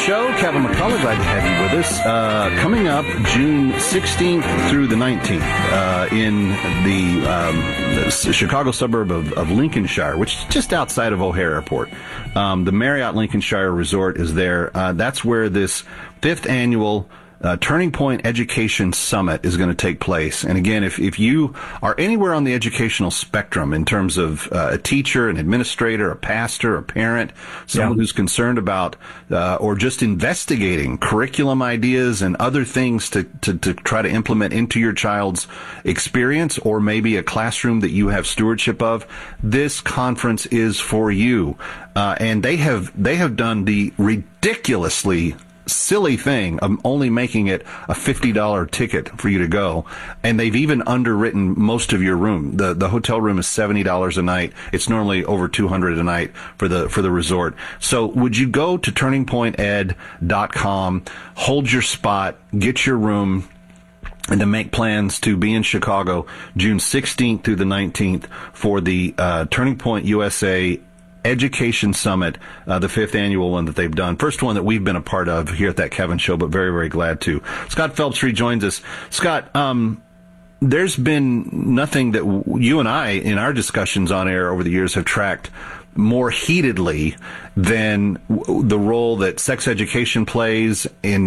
Show. Kevin McCullough, glad to have you with us. Coming up June 16th through the 19th in the Chicago suburb of Lincolnshire, which is just outside of O'Hare Airport. The Marriott Lincolnshire Resort is there. That's where this 5th annual Turning Point Education Summit is going to take place. And again, if you are anywhere on the educational spectrum in terms of a teacher, an administrator, a pastor, a parent, someone who's concerned about or just investigating curriculum ideas and other things to try to implement into your child's experience, or maybe a classroom that you have stewardship of, this conference is for you. And they have done the ridiculously silly thing of only making it a $50 ticket for you to go, and they've even underwritten most of your room. The hotel room is $70 a night. It's normally over $200 a night for the resort. So would you go to turningpointed.com, hold your spot, get your room, and to make plans to be in Chicago June 16th through the 19th for the Turning Point USA Education Summit, the 5th annual one that they've done. First one that we've been a part of here at That Kevin Show, but very, very glad to. Scott Phelps rejoins us. Scott, there's been nothing that you and I, in our discussions on air over the years, have tracked more heatedly than the role that sex education plays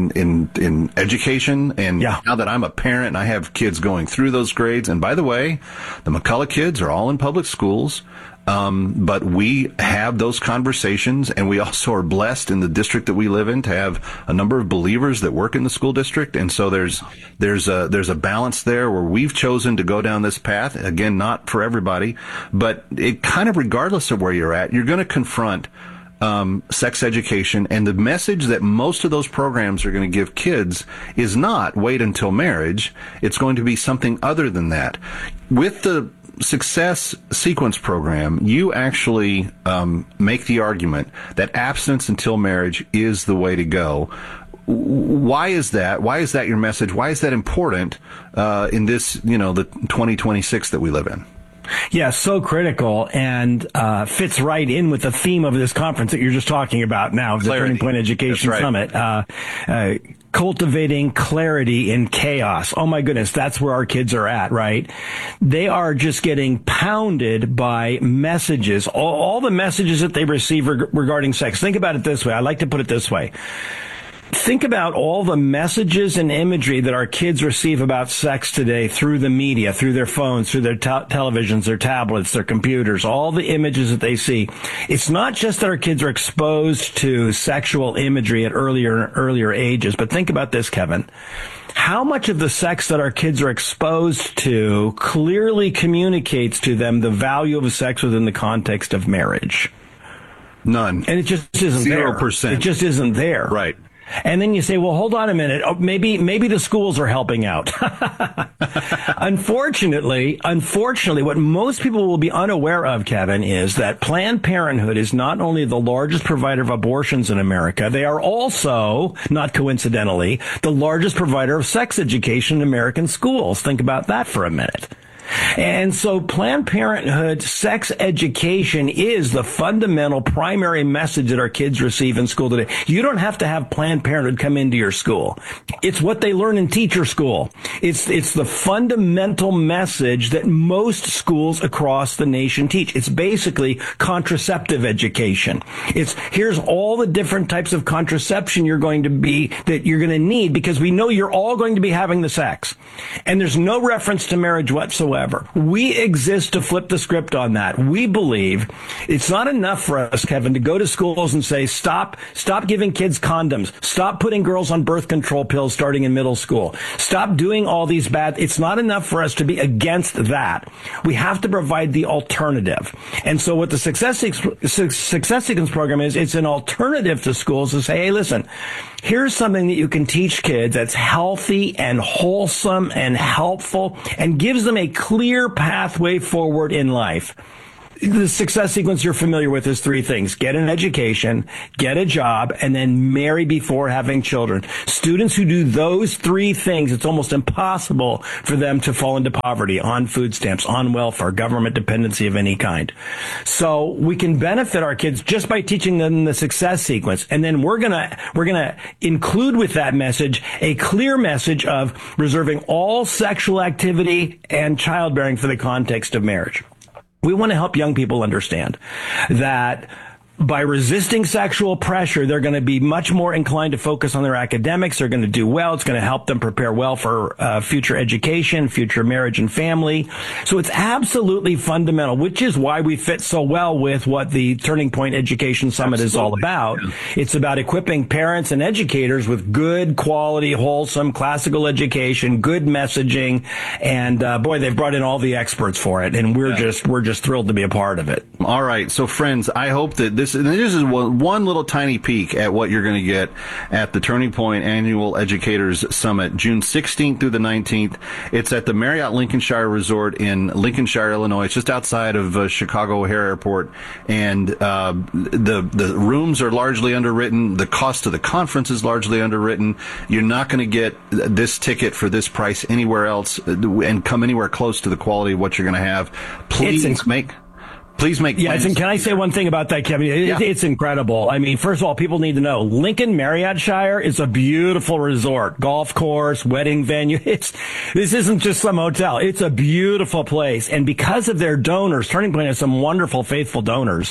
in education. And now that I'm a parent and I have kids going through those grades, and by the way, the McCullough kids are all in public schools. But we have those conversations, and we also are blessed in the district that we live in to have a number of believers that work in the school district. And so there's a balance there where we've chosen to go down this path. Again, not for everybody, but it kind of, regardless of where you're at, you're going to confront sex education, and the message that most of those programs are going to give kids is not wait until marriage. It's going to be something other than that. With the Success Sequence program, you actually make the argument that abstinence until marriage is the way to go. Why is that? Why is that your message? Why is that important in this, the 2026 that we live in? Yeah, so critical, and fits right in with the theme of this conference that you're just talking about now, the Turning Point Education Summit. Cultivating clarity in chaos. Oh my goodness, that's where our kids are at, right? They are just getting pounded by messages, all the messages that they receive regarding sex. Think about it this way. I like to put it this way. Think about all the messages and imagery that our kids receive about sex today through the media, through their phones, through their televisions, their tablets, their computers, all the images that they see. It's not just that our kids are exposed to sexual imagery at earlier ages, but think about this, Kevin. How much of the sex that our kids are exposed to clearly communicates to them the value of sex within the context of marriage? None. And it just isn't 0%. there. It just isn't there. Right. And then you say, well, hold on a minute. Oh, maybe the schools are helping out. Unfortunately, what most people will be unaware of, Kevin, is that Planned Parenthood is not only the largest provider of abortions in America, they are also, not coincidentally, the largest provider of sex education in American schools. Think about that for a minute. And so Planned Parenthood sex education is the fundamental primary message that our kids receive in school today. You don't have to have Planned Parenthood come into your school. It's what they learn in teacher school. It's the fundamental message that most schools across the nation teach. It's basically contraceptive education. Here's all the different types of contraception you're going to need, because we know you're all going to be having the sex. And there's no reference to marriage whatsoever. We exist to flip the script on that. We believe it's not enough for us, Kevin, to go to schools and say, stop giving kids condoms. Stop putting girls on birth control pills starting in middle school. Stop doing all these bad. It's not enough for us to be against that. We have to provide the alternative. And so what the Success Sequence program is, it's an alternative to schools to say, hey, listen, here's something that you can teach kids that's healthy and wholesome and helpful and gives them a clear pathway forward in life. the success sequence you're familiar with is three things. Get an education, get a job, and then marry before having children. Students who do those three things, it's almost impossible for them to fall into poverty, on food stamps, on welfare, government dependency of any kind. So we can benefit our kids just by teaching them the success sequence. And then we're gonna include with that message a clear message of reserving all sexual activity and childbearing for the context of marriage. We want to help young people understand that by resisting sexual pressure, they're going to be much more inclined to focus on their academics. They're going to do well. It's going to help them prepare well for future education, future marriage and family. So it's absolutely fundamental, which is why we fit so well with what the Turning Point Education Summit is all about. Yeah. It's about equipping parents and educators with good, quality, wholesome, classical education, good messaging, and boy, they've brought in all the experts for it, and we're just thrilled to be a part of it. All right, so friends, I hope that this is one little tiny peek at what you're going to get at the Turning Point Annual Educators Summit, June 16th through the 19th. It's at the Marriott Lincolnshire Resort in Lincolnshire, Illinois. It's just outside of Chicago O'Hare Airport, and the rooms are largely underwritten. The cost of the conference is largely underwritten. You're not going to get this ticket for this price anywhere else and come anywhere close to the quality of what you're going to have. Please make plans. Yeah, can I say one thing about that, Kevin? It's incredible. I mean, first of all, people need to know Lincoln Marriottshire is a beautiful resort, golf course, wedding venue. This isn't just some hotel. It's a beautiful place. And because of their donors, Turning Point has some wonderful, faithful donors.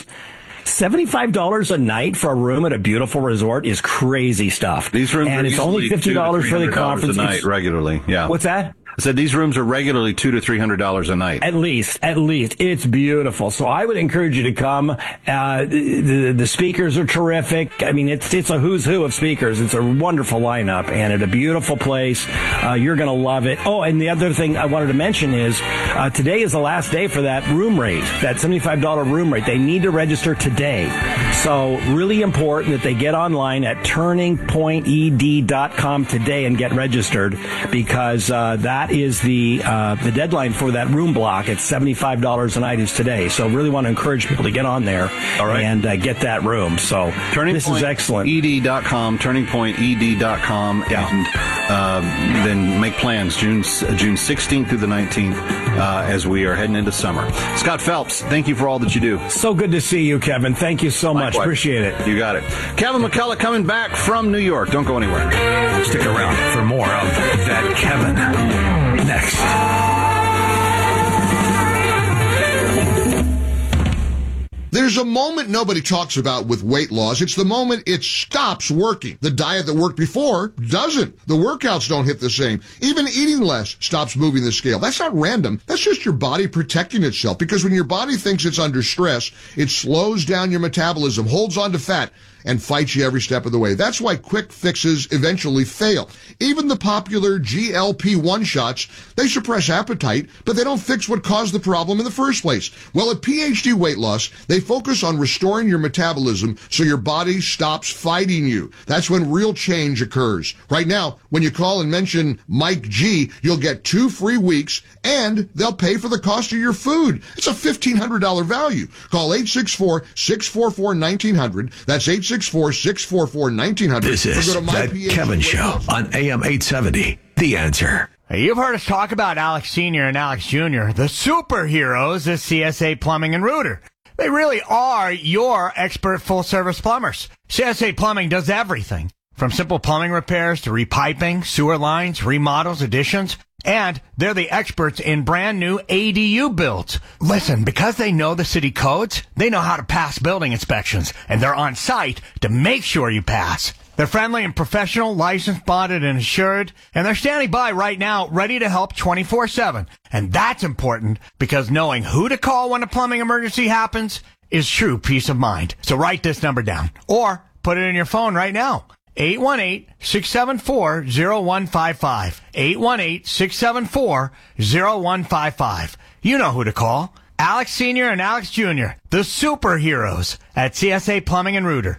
$75 a night for a room at a beautiful resort is crazy stuff. These rooms and are it's only $50 for the conference. A night regularly. Yeah. What's that? I said these rooms are regularly $200 to $300 a night. At least. It's beautiful. So I would encourage you to come. The speakers are terrific. I mean, it's a who's who of speakers. It's a wonderful lineup and at a beautiful place. You're going to love it. Oh, and the other thing I wanted to mention is, today is the last day for that room rate, that $75 room rate. They need to register today. So really important that they get online at turningpointed.com today and get registered, because, that is the deadline for that room block. It's $75 a night is today. So really want to encourage people to get on there and get that room. So this is excellent. Turningpointed.com, turningpointed.com, and then make plans June 16th through the 19th as we are heading into summer. Scott Phelps, thank you for all that you do. So good to see you, Kevin. Thank you so much. Appreciate it. You got it. Kevin McCullough coming back from New York. Don't go anywhere. Stick around for more of That Kevin. Next. There's a moment nobody talks about with weight loss. It's the moment it stops working. The diet that worked before doesn't. The workouts don't hit the same. Even eating less stops moving the scale. That's not random. That's just your body protecting itself, because when your body thinks it's under stress, it slows down your metabolism, holds on to fat, and fights you every step of the way. That's why quick fixes eventually fail. Even the popular GLP-1 shots, they suppress appetite, but they don't fix what caused the problem in the first place. Well, at PhD Weight Loss, they focus on restoring your metabolism so your body stops fighting you. That's when real change occurs. Right now, when you call and mention Mike G, you'll get 2 free weeks, and they'll pay for the cost of your food. It's a $1,500 value. Call 864-644-1900. That's 864-644-1900. This is That Kevin Show on AM 870. The Answer. You've heard us talk about Alex Sr. and Alex Jr., the superheroes of CSA Plumbing and Rooter. They really are your expert full-service plumbers. CSA Plumbing does everything, from simple plumbing repairs to repiping, sewer lines, remodels, additions. And they're the experts in brand new ADU builds. Listen, because they know the city codes, they know how to pass building inspections, and they're on site to make sure you pass. They're friendly and professional, licensed, bonded, and insured, and they're standing by right now, ready to help 24/7. And that's important, because knowing who to call when a plumbing emergency happens is true peace of mind. So write this number down, or put it in your phone right now. 818-674-0155. 818-674-0155. You know who to call. Alex Sr. and Alex Jr., the superheroes at CSA Plumbing and Rooter.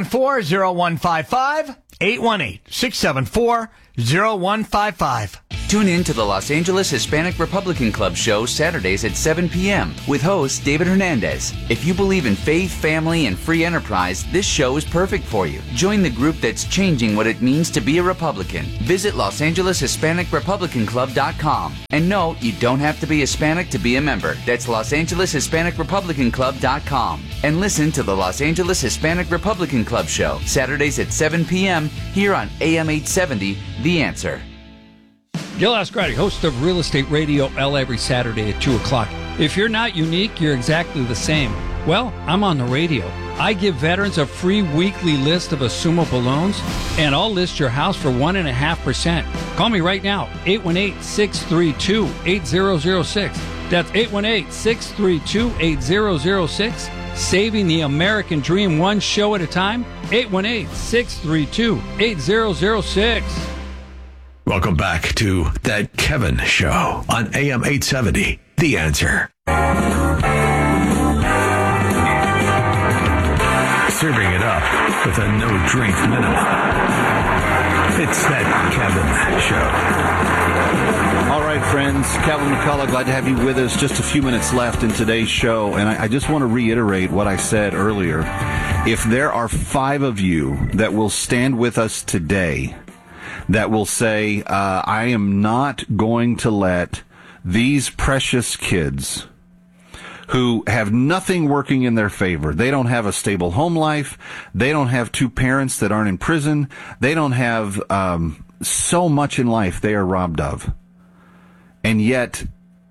818-674-0155. 818-674-0155. Tune in to the Los Angeles Hispanic Republican Club show Saturdays at 7 p.m. with host David Hernandez. If you believe in faith, family, and free enterprise, this show is perfect for you. Join the group that's changing what it means to be a Republican. Visit LosAngelesHispanicRepublicanClub.com. And no, you don't have to be Hispanic to be a member. That's LosAngelesHispanicRepublicanClub.com. And listen to the Los Angeles Hispanic Republican Club show Saturdays at 7 p.m. here on AM 870, The Answer. Gil Ascarati, host of Real Estate Radio L every Saturday at 2 o'clock. If you're not unique, you're exactly the same. Well, I'm on the radio. I give veterans a free weekly list of assumable loans, and I'll list your house for 1.5%. Call me right now, 818-632-8006. That's 818-632-8006. Saving the American dream one show at a time, 818-632-8006. Welcome back to That Kevin Show on AM 870, The Answer. Serving it up with a no-drink minimum. It's That Kevin Show. All right, friends. Calvin McCullough, glad to have you with us. Just a few minutes left in today's show, and I just want to reiterate what I said earlier. If there are 5 of you that will stand with us today that will say, I am not going to let these precious kids who have nothing working in their favor. They don't have a stable home life. They don't have 2 parents that aren't in prison. They don't have so much in life they are robbed of. And yet,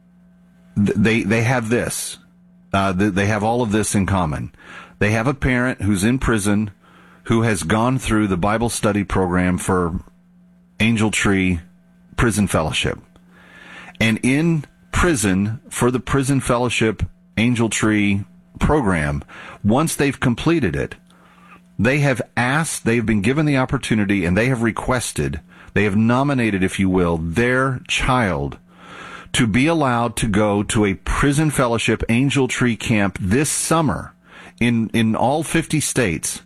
they have this. They have all of this in common. They have a parent who's in prison who has gone through the Bible study program for Angel Tree Prison Fellowship. And in prison, for the Prison Fellowship Angel Tree program, once they've completed it, they have asked, they've been given the opportunity, and they have requested, they have nominated, if you will, their child to be allowed to go to a Prison Fellowship Angel Tree camp this summer in all 50 states.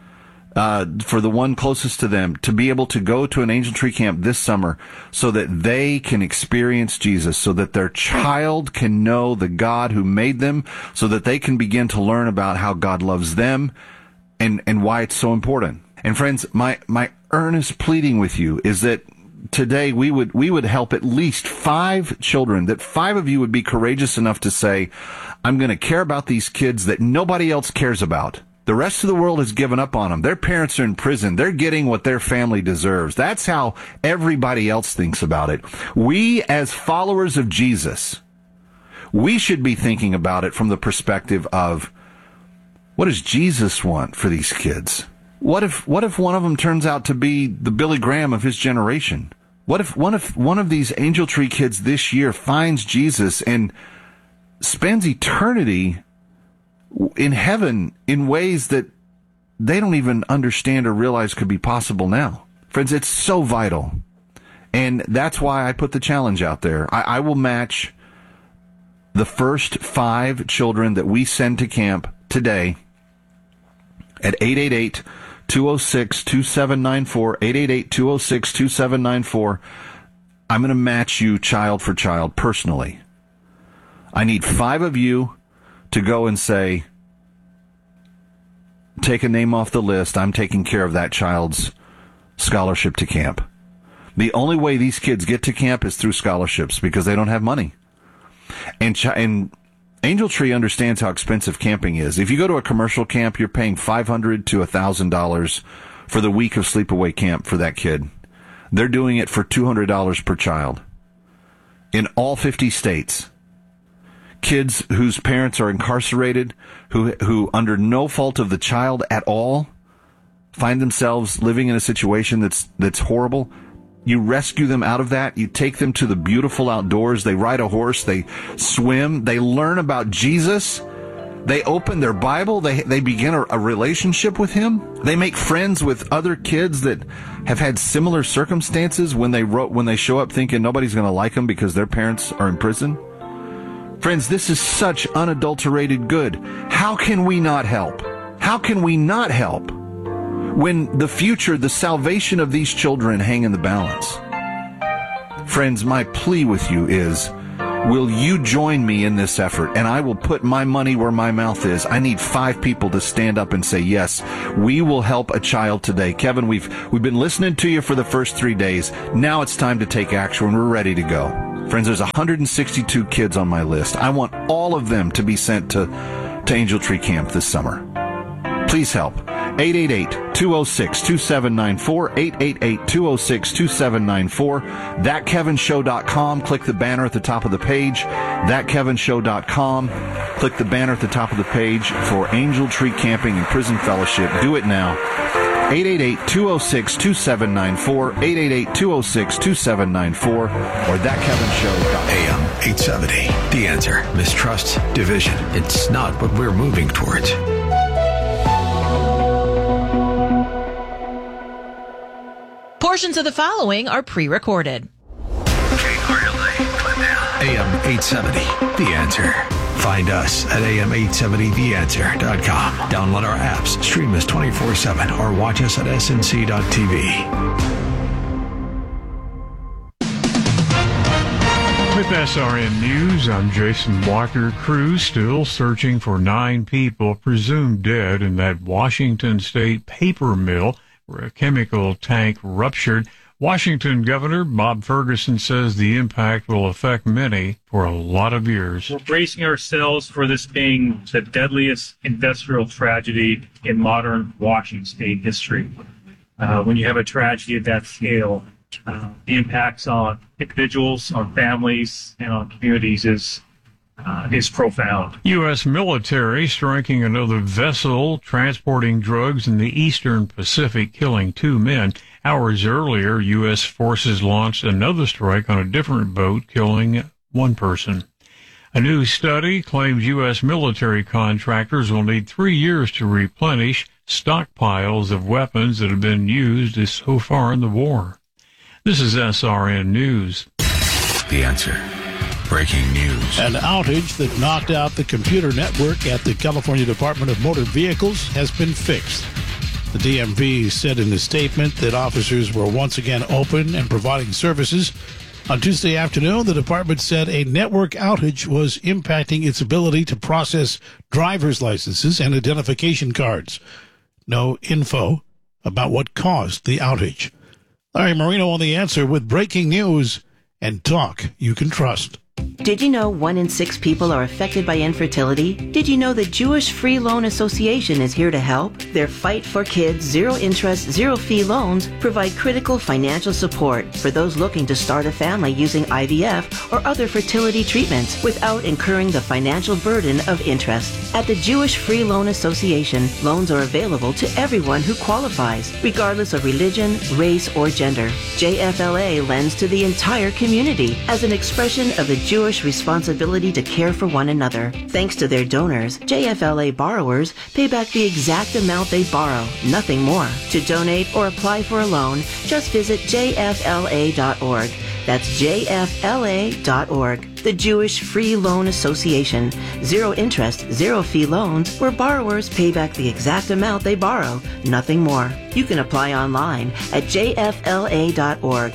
For the one closest to them, to be able to go to an Angel Tree camp this summer so that they can experience Jesus, so that their child can know the God who made them, so that they can begin to learn about how God loves them and why it's so important. And friends, my earnest pleading with you is that today we would help at least 5 children, that 5 of you would be courageous enough to say, I'm going to care about these kids that nobody else cares about. The rest of the world has given up on them. Their parents are in prison. They're getting what their family deserves. That's how everybody else thinks about it. We, as followers of Jesus, we should be thinking about it from the perspective of, what does Jesus want for these kids? What if one of them turns out to be the Billy Graham of his generation? What if one of these Angel Tree kids this year finds Jesus and spends eternity in heaven in ways that they don't even understand or realize could be possible now? Friends, it's so vital. And that's why I put the challenge out there. I will match the first 5 children that we send to camp today at 888-206-2794, 888-206-2794. I'm going to match you child for child personally. I need 5 of you to go and say, take a name off the list. I'm taking care of that child's scholarship to camp. The only way these kids get to camp is through scholarships because they don't have money. And Angel Tree understands how expensive camping is. If you go to a commercial camp, you're paying $500 to $1,000 for the week of sleepaway camp for that kid. They're doing it for $200 per child in all 50 states. Kids whose parents are incarcerated, who under no fault of the child at all, find themselves living in a situation that's horrible. You rescue them out of that. You take them to the beautiful outdoors. They ride a horse. They swim. They learn about Jesus. They open their Bible. They begin a relationship with Him. They make friends with other kids that have had similar circumstances when they show up thinking nobody's going to like them because their parents are in prison. Friends, this is such unadulterated good. How can we not help? How can we not help when the future, the salvation of these children hang in the balance? Friends, my plea with you is, will you join me in this effort? And I will put my money where my mouth is. I need 5 people to stand up and say, yes, we will help a child today. Kevin, we've been listening to you for the first 3 days. Now it's time to take action. We're ready to go. Friends, there's 162 kids on my list. I want all of them to be sent to Angel Tree Camp this summer. Please help. 888-206-2794, 888-206-2794, thatkevinshow.com. Click the banner at the top of the page, thatkevinshow.com. Click the banner at the top of the page for Angel Tree Camping and Prison Fellowship. Do it now. 888-206-2794, 888-206-2794, or thatkevinshow.com. AM 870. The Answer. Mistrust, division. It's not what we're moving towards. Portions of the following are pre-recorded. AM 870, The Answer. Find us at am870theanswer.com. Download our apps, stream us 24/7, or watch us at snc.tv. With SRN News, I'm Jason Walker. Crews still searching for 9 people presumed dead in that Washington State paper mill where a chemical tank ruptured. Washington Governor Bob Ferguson says the impact will affect many for a lot of years. We're bracing ourselves for this being the deadliest industrial tragedy in modern Washington State history. When you have a tragedy of that scale, the impacts on individuals, on families, and on communities is profound. U.S. military striking another vessel transporting drugs in the eastern Pacific, killing 2 men. Hours earlier, U.S. forces launched another strike on a different boat, killing 1 person. A new study claims U.S. military contractors will need 3 years to replenish stockpiles of weapons that have been used so far in the war. This is SRN News. The Answer. Breaking news. An outage that knocked out the computer network at the California Department of Motor Vehicles has been fixed. The DMV said in a statement that officers were once again open and providing services. On Tuesday afternoon, the department said a network outage was impacting its ability to process driver's licenses and identification cards. No info about what caused the outage. Larry Marino on The Answer with breaking news and talk you can trust. Did you know 1 in 6 people are affected by infertility? Did you know the Jewish Free Loan Association is here to help? Their Fight for Kids zero-interest, zero-fee loans provide critical financial support for those looking to start a family using IVF or other fertility treatments without incurring the financial burden of interest. At the Jewish Free Loan Association, loans are available to everyone who qualifies, regardless of religion, race, or gender. JFLA lends to the entire community as an expression of the Jewish responsibility to care for one another. Thanks to their donors, JFLA borrowers pay back the exact amount they borrow, nothing more. To donate or apply for a loan, just visit jfla.org. That's jfla.org. The Jewish Free Loan Association. Zero interest, zero fee loans where borrowers pay back the exact amount they borrow, nothing more. You can apply online at jfla.org.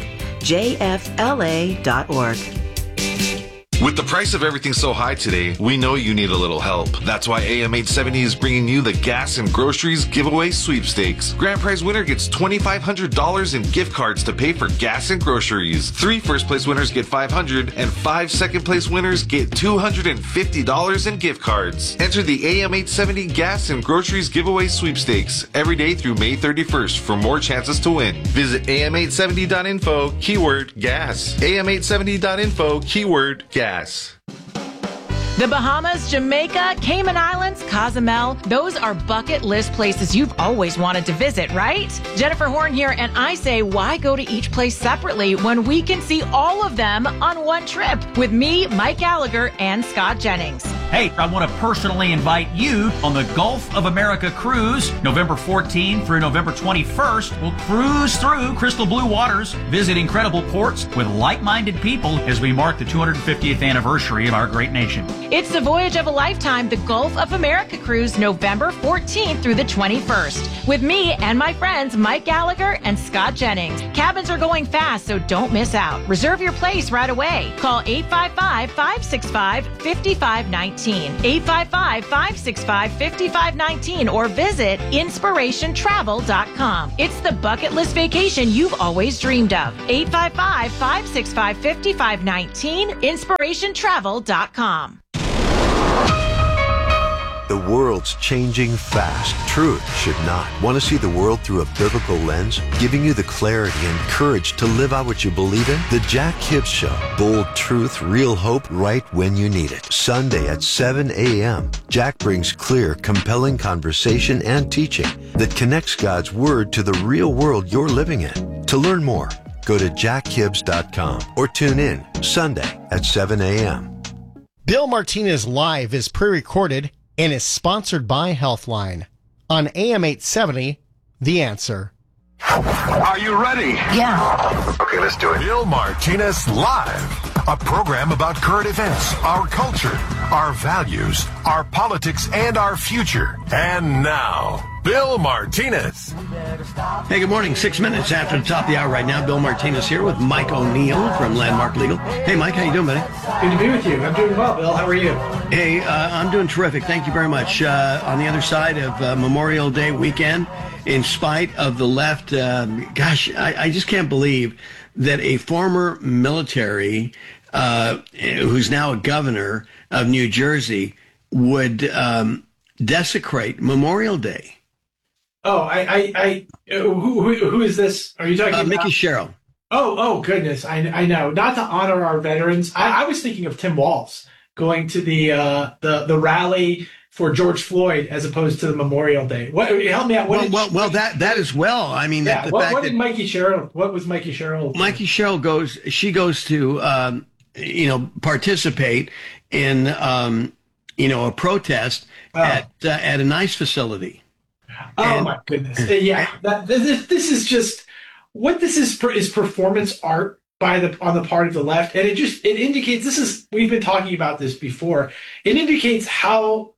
jfla.org. With the price of everything so high today, we know you need a little help. That's why AM 870 is bringing you the Gas and Groceries Giveaway Sweepstakes. Grand prize winner gets $2,500 in gift cards to pay for gas and groceries. 3 first-place winners get $500, and 5 second-place winners get $250 in gift cards. Enter the AM 870 Gas and Groceries Giveaway Sweepstakes every day through May 31st for more chances to win. Visit am870.info, keyword gas. am870.info, keyword gas. The Bahamas, Jamaica, Cayman Islands, Cozumel, those are bucket list places you've always wanted to visit, right? Jennifer Horn here, and I say, why go to each place separately when we can see all of them on one trip with me, Mike Gallagher, and Scott Jennings? Hey, I want to personally invite you on the Gulf of America cruise, November 14 through November 21st. We'll cruise through crystal blue waters, visit incredible ports with like-minded people as we mark the 250th anniversary of our great nation. It's the voyage of a lifetime, the Gulf of America cruise, November 14th through the 21st. With me and my friends Mike Gallagher and Scott Jennings. Cabins are going fast, so don't miss out. Reserve your place right away. Call 855-565-5519. 855-565-5519 or visit inspirationtravel.com. It's the bucket list vacation you've always dreamed of. 855-565-5519, inspirationtravel.com. The world's changing fast. Truth should not. Want to see the world through a biblical lens, giving you the clarity and courage to live out what you believe in? The Jack Hibbs Show. Bold truth, real hope, right when you need it. Sunday at 7 a.m. Jack brings clear, compelling conversation and teaching that connects God's Word to the real world you're living in. To learn more, go to jackhibbs.com or tune in Sunday at 7 a.m. Bill Martinez Live is pre-recorded and is sponsored by Healthline. On AM 870, The Answer. Are you ready? Yeah. Okay, let's do it. Bill Martinez Live, a program about current events, our culture, our values, our politics, and our future. And now, Bill Martinez. Hey, good morning. 6 minutes after the top of the hour right now. Bill Martinez here with Mike O'Neill from Landmark Legal. Hey, Mike, how you doing, buddy? Good to be with you. I'm doing well, Bill. How are you? Hey, I'm doing terrific. Thank you very much. On the other side of Memorial Day weekend, in spite of the left, I just can't believe that a former military who's now a governor of New Jersey would desecrate Memorial Day. Oh, who is this? Are you talking about? Mickey Sherrill. Oh, goodness. I know. Not to honor our veterans. I was thinking of Tim Walz going to the rally for George Floyd as opposed to the Memorial Day. What? Help me out. That as well. I mean, yeah. What was Mikey Sherrill? Mikey Sherrill goes to participate in a protest at a nice facility. Oh my goodness! Yeah, this is just what this is performance art on the part of the left, and it indicates we've been talking about this before. It indicates how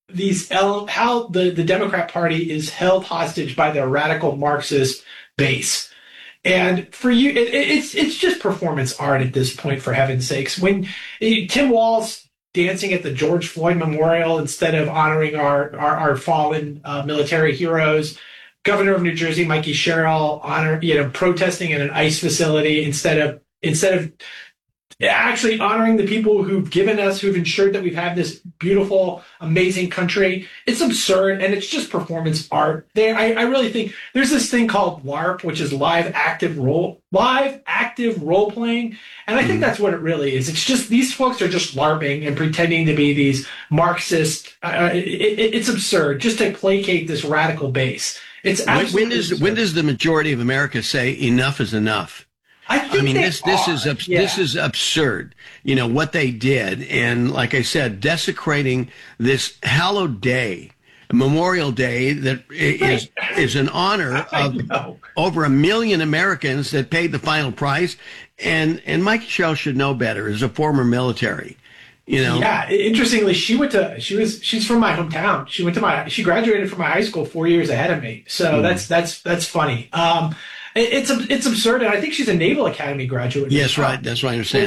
the Democrat Party is held hostage by their radical Marxist base. And for you, it's just performance art at this point, for heaven's sakes. When Tim Walz dancing at the George Floyd Memorial instead of honoring our fallen military heroes, Governor of New Jersey Mikey Sherrill protesting at an ICE facility instead of actually honoring the people who've ensured that we've had this beautiful, amazing country. It's absurd, and it's just performance art. I really think there's this thing called LARP, which is live active role playing, and I think that's what it really is. It's just these folks are just LARPing and pretending to be these Marxist. It's absurd just to placate this radical base. It's absolutely when does the majority of America say enough is enough? This is absurd. You know what they did, and like I said, desecrating this hallowed day, Memorial Day, that is an honor of over 1 million Americans that paid the final price. And Mike Sherrill should know better as a former military. Yeah. Interestingly, she's from my hometown. She graduated from my high school 4 years ahead of me. So that's funny. It's absurd, and I think she's a Naval Academy graduate. Yes, right. That's what I understand.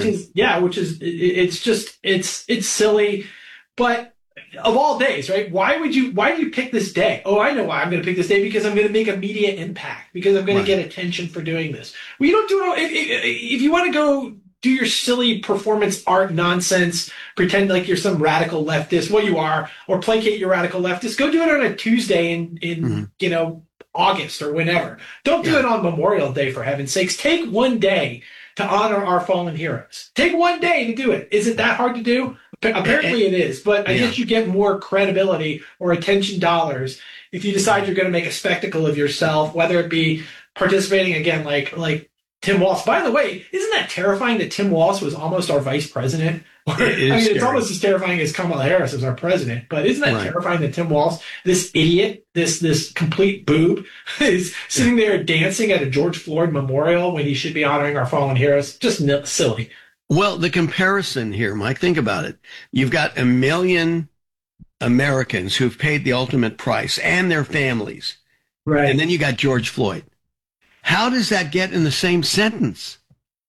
It's silly, but of all days, right? Why do you pick this day? Oh, I know why I'm going to pick this day, because I'm going to make immediate impact, because I'm going to get attention for doing this. Well, you don't do it if you want to go do your silly performance art nonsense, pretend like you're some radical leftist. Well, you are, or placate your radical leftist. Go do it on a Tuesday in August or whenever. Don't do it on Memorial Day, for heaven's sakes. Take one day to honor our fallen heroes. Take one day to do it. Is it that hard to do? Apparently it is, but I guess you get more credibility or attention dollars if you decide you're going to make a spectacle of yourself, whether it be participating again, like Tim Walz. By the way, isn't that terrifying that Tim Walz was almost our vice president? It's almost as terrifying as Kamala Harris as our president. But isn't that terrifying that Tim Walz, this idiot, this complete boob, is sitting there dancing at a George Floyd memorial when he should be honoring our fallen heroes? Just silly. Well, the comparison here, Mike, think about it. You've got 1 million Americans who've paid the ultimate price and their families. Right. And then you got George Floyd. How does that get in the same sentence?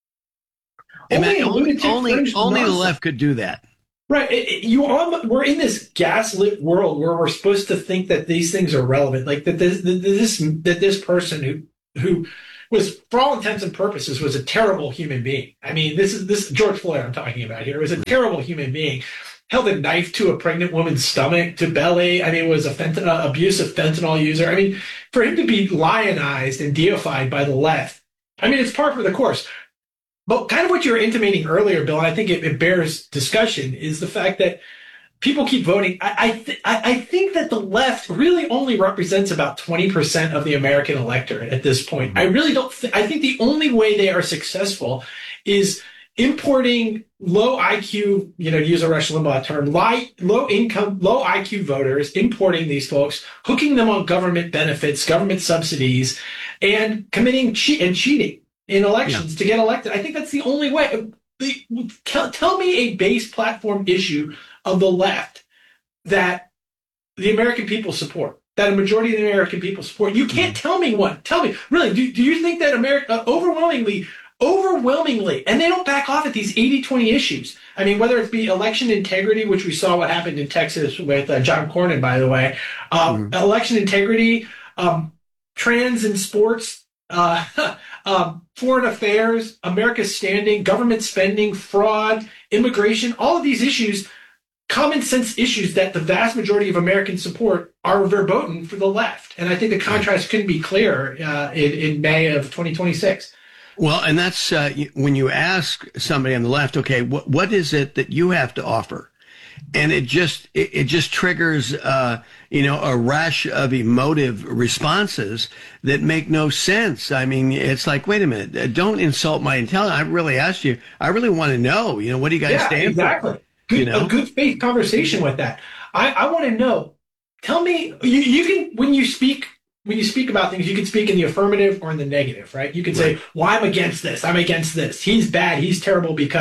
Only the left could do that. Right. We're in this gaslit world where we're supposed to think that these things are relevant. Like that this person who was, for all intents and purposes, was a terrible human being. I mean, this George Floyd I'm talking about here was a terrible human being. Held a knife to a pregnant woman's stomach, to belly. I mean, was a abusive fentanyl user. I mean, for him to be lionized and deified by the left, I mean, it's par for the course. But kind of what you were intimating earlier, Bill, and I think it bears discussion, is the fact that people keep voting. I think that the left really only represents about 20% of the American electorate at this point. I really don't. I think the only way they are successful is importing low IQ, to use a Rush Limbaugh term, low income, low IQ voters, importing these folks, hooking them on government benefits, government subsidies, and committing cheating in elections to get elected. I think that's the only way. Tell me a base platform issue of the left that the American people support, that a majority of the American people support. You can't tell me one. Tell me, really, do you think that America overwhelmingly, and they don't back off at these 80-20 issues. I mean, whether it be election integrity, which we saw what happened in Texas with John Cornyn, by the way, election integrity, trans in sports, foreign affairs, America's standing, government spending, fraud, immigration, all of these issues, common sense issues that the vast majority of Americans support, are verboten for the left. And I think the contrast couldn't be clearer in May of 2026. Well, and that's when you ask somebody on the left, okay, what is it that you have to offer? And it just triggers, a rash of emotive responses that make no sense. I mean, it's like, wait a minute, don't insult my intelligence. I really asked you. I really want to know, what do you guys stand for? A good faith conversation with that. I want to know. Tell me, you can, when you speak about things, you can speak in the affirmative or in the negative, right? You can say, well, I'm against this. I'm against this. He's bad. He's terrible because ...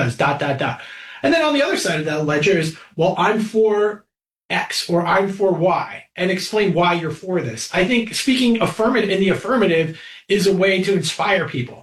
And then on the other side of that ledger is, well, I'm for X or I'm for Y, and explain why you're for this. I think speaking affirmative in the affirmative is a way to inspire people.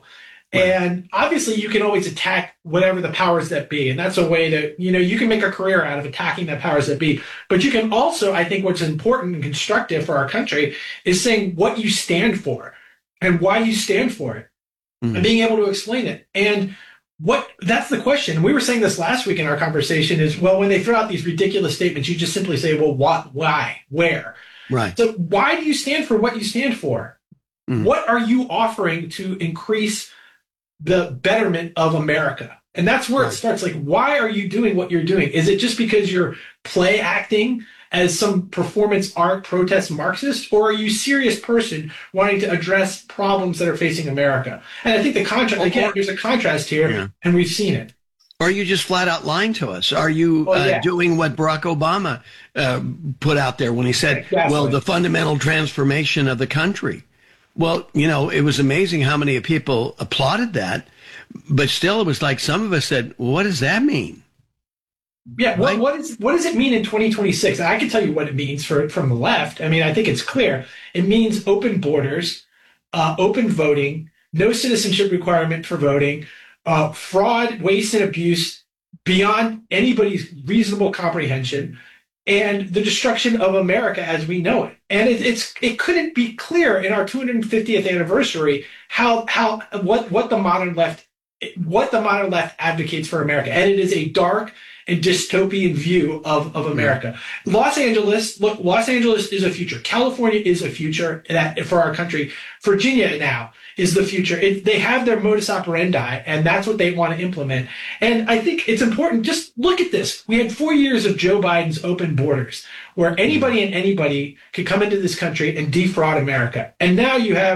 And obviously you can always attack whatever the powers that be. And that's a way to, you can make a career out of attacking the powers that be. But you can also, I think what's important and constructive for our country is saying what you stand for and why you stand for it and being able to explain it. And that's the question. We were saying this last week in our conversation is, well, when they throw out these ridiculous statements, you just simply say, well, what, why, where? Right. So why do you stand for what you stand for? What are you offering to increase the betterment of America? And that's where it starts. Like, why are you doing what you're doing? Is it just because you're play acting as some performance art protest Marxist, or are you a serious person wanting to address problems that are facing America? And I think the contrast, again, there's a contrast here, and we've seen it. Or are you just flat out lying to us? Are you doing what Barack Obama put out there when he said, well, the fundamental transformation of the country? Well, it was amazing how many people applauded that, but still it was like some of us said, well, what does that mean? Yeah, what does it mean in 2026? I can tell you what it means from the left. I mean, I think it's clear. It means open borders, open voting, no citizenship requirement for voting, fraud, waste, and abuse beyond anybody's reasonable comprehension, and the destruction of America as we know it. And it couldn't be clearer in our 250th anniversary what the modern left advocates for America. And it is a dark and dystopian view of America. Los Angeles is a future. California is a future for our country. Virginia now is the future. They have their modus operandi, and that's what they want to implement. And I think it's important. Just look at this. We had 4 years of Joe Biden's open borders, where anybody and anybody could come into this country and defraud America. And now you have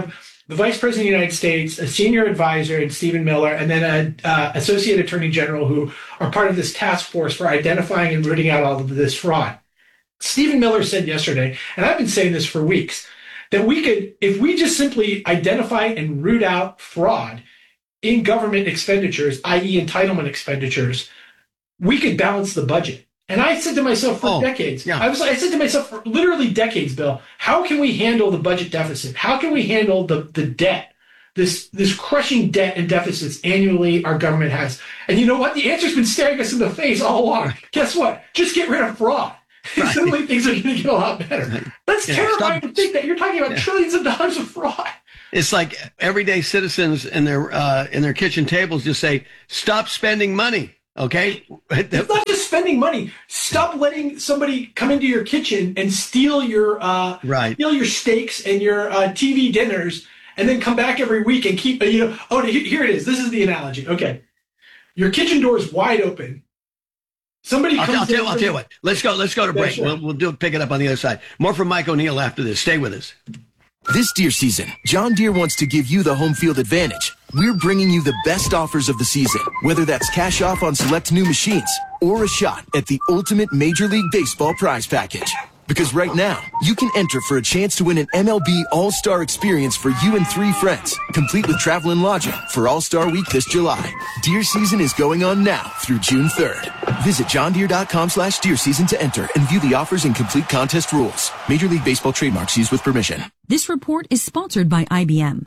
the Vice President of the United States, a senior advisor, and Stephen Miller, and then an Associate Attorney General who are part of this task force for identifying and rooting out all of this fraud. Stephen Miller said yesterday, and I've been saying this for weeks, that we could, if we just simply identify and root out fraud in government expenditures, i.e. entitlement expenditures, we could balance the budget. And I said to myself for decades, I said to myself for literally decades, Bill, how can we handle the budget deficit? How can we handle the debt, this crushing debt and deficits annually our government has? And you know what? The answer's been staring us in the face all along. Guess what? Just get rid of fraud. Right. Suddenly things are going to get a lot better. That's terrifying to think that you're talking about trillions of dollars of fraud. It's like everyday citizens in their kitchen tables just say, stop spending money. Okay. It's not just spending money. Stop letting somebody come into your kitchen and steal your steal your steaks and your TV dinners, and then come back every week and keep here it is. This is the analogy. Okay, your kitchen door is wide open. Somebody comes. I'll tell you what. Let's go to break. Yeah, sure. We'll pick it up on the other side. More from Mike O'Neill after this. Stay with us. This deer season, John Deere wants to give you the home field advantage. We're bringing you the best offers of the season, whether that's cash off on select new machines or a shot at the ultimate Major League Baseball prize package. Because right now, you can enter for a chance to win an MLB All-Star experience for you and 3 friends, complete with travel and lodging for All-Star Week this July. Deer season is going on now through June 3rd. Visit johndeere.com/deer season to enter and view the offers and complete contest rules. Major League Baseball trademarks used with permission. This report is sponsored by IBM.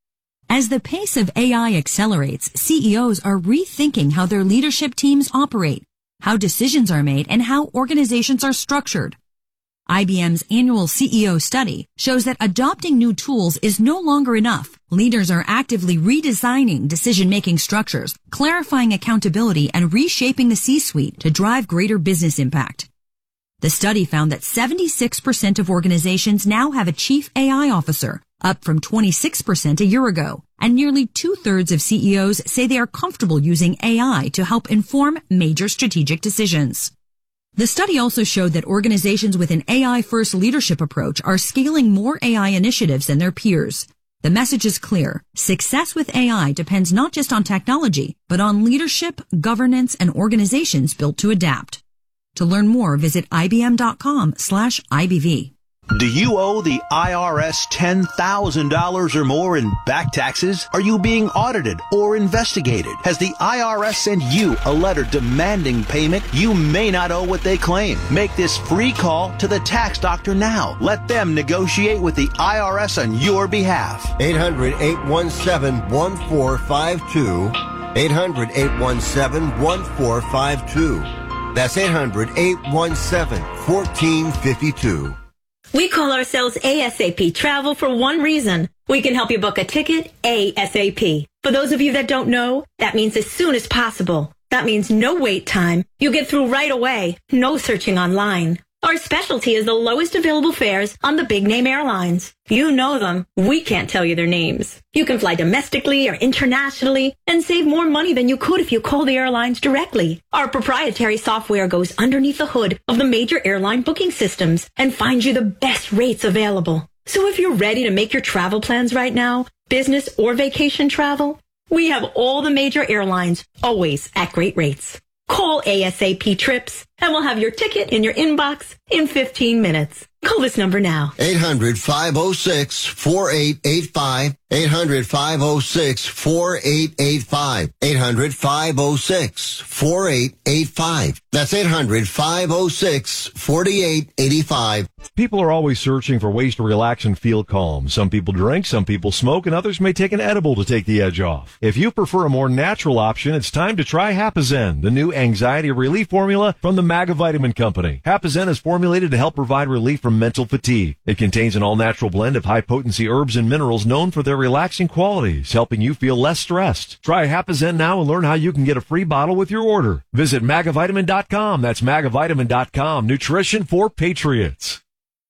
As the pace of AI accelerates, CEOs are rethinking how their leadership teams operate, how decisions are made, and how organizations are structured. IBM's annual CEO study shows that adopting new tools is no longer enough. Leaders are actively redesigning decision-making structures, clarifying accountability, and reshaping the C-suite to drive greater business impact. The study found that 76% of organizations now have a chief AI officer, up from 26% a year ago, and nearly 2/3 of CEOs say they are comfortable using AI to help inform major strategic decisions. The study also showed that organizations with an AI-first leadership approach are scaling more AI initiatives than their peers. The message is clear. Success with AI depends not just on technology, but on leadership, governance, and organizations built to adapt. To learn more, visit ibm.com/IBV. Do you owe the IRS $10,000 or more in back taxes? Are you being audited or investigated? Has the IRS sent you a letter demanding payment? You may not owe what they claim. Make this free call to the tax doctor now. Let them negotiate with the IRS on your behalf. 800-817-1452. 800-817-1452. That's 800-817-1452. We call ourselves ASAP Travel for one reason. We can help you book a ticket ASAP. For those of you that don't know, that means as soon as possible. That means no wait time. You get through right away. No searching online. Our specialty is the lowest available fares on the big name airlines. You know them. We can't tell you their names. You can fly domestically or internationally and save more money than you could if you call the airlines directly. Our proprietary software goes underneath the hood of the major airline booking systems and finds you the best rates available. So if you're ready to make your travel plans right now, business or vacation travel, we have all the major airlines, always at great rates. Call ASAP Trips, and we'll have your ticket in your inbox in 15 minutes. Call this number now. 800-506-4885. 800-506-4885. 800-506-4885. That's 800-506-4885. People are always searching for ways to relax and feel calm. Some people drink, some people smoke, and others may take an edible to take the edge off. If you prefer a more natural option, it's time to try Hapazen, the new anxiety relief formula from the Magavitamin Company. Hapazen is formulated to help provide relief from mental fatigue. It contains an all-natural blend of high-potency herbs and minerals known for their relaxing qualities, helping you feel less stressed. Try Hapazen now and learn how you can get a free bottle with your order. Visit Magavitamin.com. That's Magavitamin.com. Nutrition for Patriots.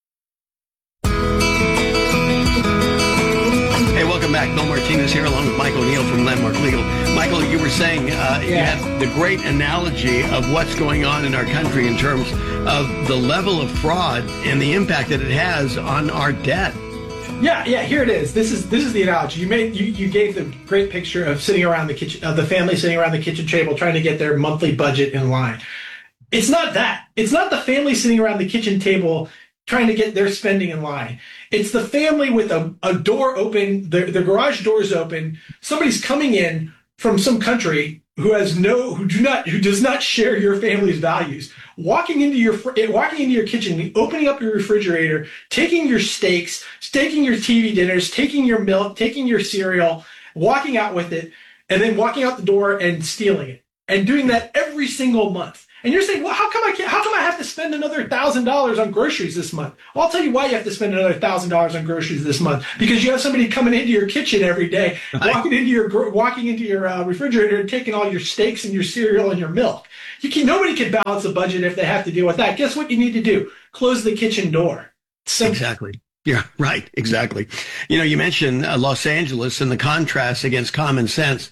Hey, welcome back. Bill Martinez here along with Mike O'Neill from Landmark Legal. Michael, you were saying you have the great analogy of what's going on in our country in terms of the level of fraud and the impact that it has on our debt. Yeah, here it is. This is the analogy you gave the great picture of sitting around the kitchen, of the family sitting around the kitchen table trying to get their monthly budget in line. It's not that. It's not the family sitting around the kitchen table trying to get their spending in line. It's the family with a door open, their garage doors open. Somebody's coming in from some country who does not share your family's values, walking into your kitchen, opening up your refrigerator, taking your steaks, taking your TV dinners, taking your milk, taking your cereal, walking out with it, and then walking out the door and stealing it, and doing that every single month. And you're saying, well, how come I have to spend another $1,000 on groceries this month? Well, I'll tell you why you have to spend another $1,000 on groceries this month. Because you have somebody coming into your kitchen every day, walking into your refrigerator and taking all your steaks and your cereal and your milk. Nobody can balance a budget if they have to deal with that. Guess what you need to do? Close the kitchen door. Simple. Exactly. Yeah, right. Exactly. You mentioned Los Angeles and the contrast against common sense.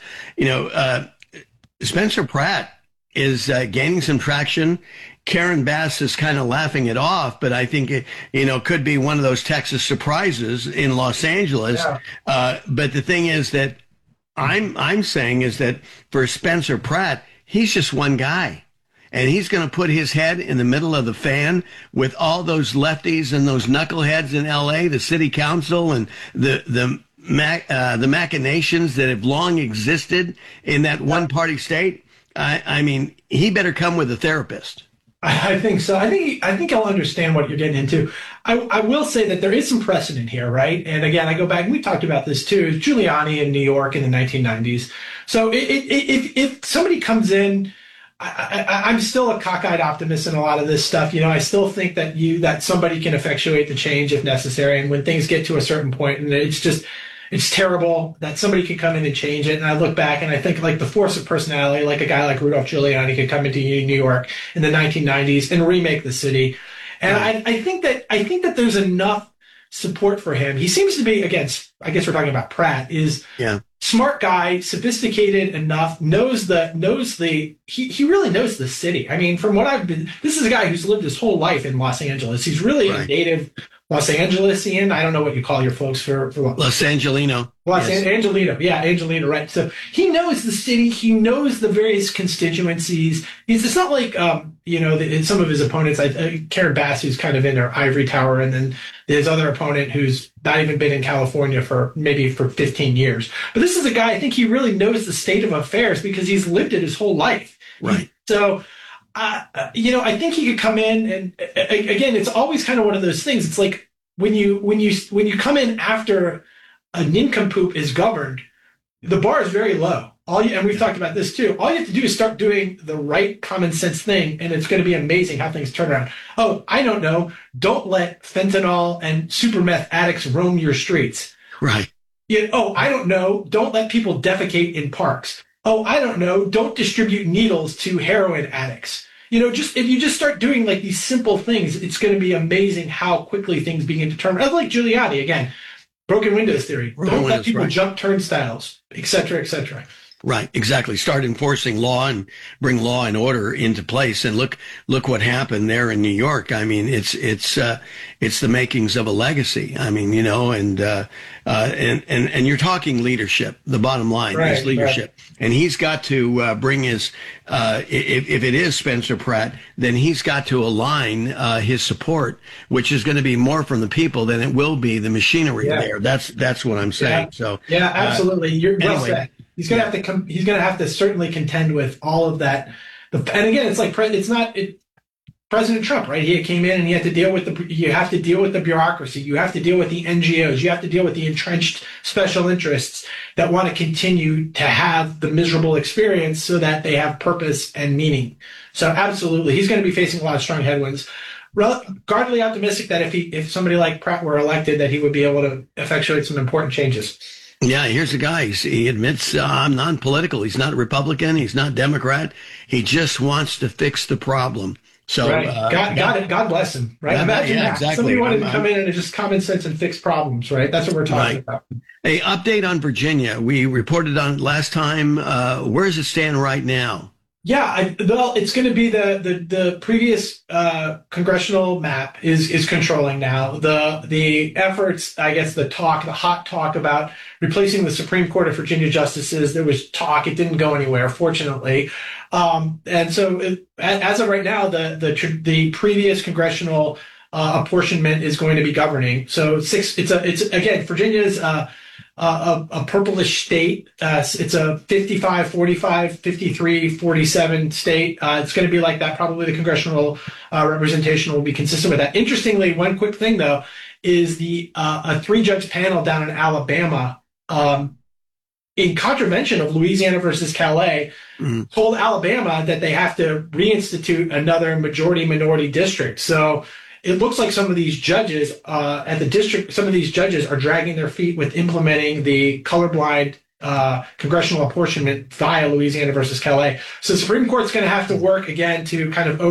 Spencer Pratt is gaining some traction. Karen Bass is kind of laughing it off, but I think it, could be one of those Texas surprises in Los Angeles. Yeah. But the thing is that I'm saying is that for Spencer Pratt, he's just one guy, and he's going to put his head in the middle of the fan with all those lefties and those knuckleheads in L.A., the city council, and the machinations that have long existed in that one-party state. I mean, he better come with a therapist. I think so. I think I'll understand what you're getting into. I will say that there is some precedent here, right? And again, I go back, and we talked about this too, Giuliani in New York in the 1990s. So if somebody comes in, I'm still a cockeyed optimist in a lot of this stuff. I still think that somebody can effectuate the change if necessary. And when things get to a certain point, and it's terrible that somebody can come in and change it. And I look back and I think like the force of personality, like a guy like Rudolph Giuliani could come into New York in the 1990s and remake the city. And I think that there's enough support for him. He seems to be, again, I guess we're talking about Pratt, is smart guy, sophisticated enough, he really knows the city. I mean, from what this is a guy who's lived his whole life in Los Angeles. He's really a native Los Angelesian. I don't know what you call your folks for Los Angelino. Angelino. Yeah, Angelino, right. So he knows the city. He knows the various constituencies. It's not like, some of his opponents, Karen Bass, who's kind of in her ivory tower, and then his other opponent who's not even been in California for 15 years. But this is a guy, I think he really knows the state of affairs because he's lived it his whole life. Right. So, I think he could come in, and again, it's always kind of one of those things. It's like when you come in after a nincompoop is governed, the bar is very low. And we've talked about this too. All you have to do is start doing the right common sense thing, and it's going to be amazing how things turn around. Oh, I don't know. Don't let fentanyl and super meth addicts roam your streets. Right. I don't know. Don't let people defecate in parks. Oh, I don't know. Don't distribute needles to heroin addicts. If you just start doing like these simple things, it's going to be amazing how quickly things begin to turn. Like Giuliani, again, broken windows theory. Don't let people jump turnstiles, et cetera, et cetera. Right, exactly. Start enforcing law and bring law and order into place. And look what happened there in New York. I mean, it's the makings of a legacy. I mean, and you're talking leadership. The bottom line is leadership. Right. And he's got to bring his, if it is Spencer Pratt, then he's got to align his support, which is going to be more from the people than it will be the machinery there. That's what I'm saying. So absolutely. You're well said. He's going to have to he's going to have to certainly contend with all of that. And again, it's like President Trump, right? He came in and you have to deal with the bureaucracy. You have to deal with the NGOs. You have to deal with the entrenched special interests that want to continue to have the miserable experience so that they have purpose and meaning. So absolutely, he's going to be facing a lot of strong headwinds. Guardedly optimistic that if somebody like Pratt were elected, that he would be able to effectuate some important changes. Yeah, here's a guy. He admits I'm non-political. He's not a Republican. He's not Democrat. He just wants to fix the problem. So God bless him. Right? Imagine that. Exactly. Somebody wanted to come in and just common sense and fix problems. Right? That's what we're talking about. Hey, update on Virginia. We reported on it last time. Where does it stand right now? Yeah, well, it's going to be the previous congressional map is controlling now. The efforts, I guess, the hot talk about replacing the Supreme Court of Virginia justices. There was talk; it didn't go anywhere, fortunately. And so, as of right now, the previous congressional apportionment is going to be governing. So it's again, Virginia's a purplish state. It's a 55, 45, 53, 47 state. It's going to be like that. Probably the congressional representation will be consistent with that. Interestingly, one quick thing though is a 3-judge panel down in Alabama, in contravention of Louisiana versus Calais, told Alabama that they have to reinstitute another majority-minority district. So it looks like some of these judges at the district, some of these judges are dragging their feet with implementing the colorblind congressional apportionment via Louisiana versus Calais. So the Supreme Court's going to have to work again to kind of